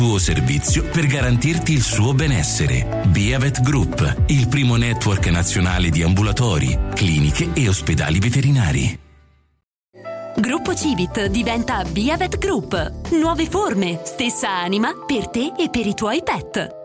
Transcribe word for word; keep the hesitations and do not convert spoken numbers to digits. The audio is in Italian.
Tuo servizio per garantirti il suo benessere. Biavet Group, il primo network nazionale di ambulatori, cliniche e ospedali veterinari. Gruppo Civit diventa Biavet Group. Nuove forme, stessa anima per te e per i tuoi pet.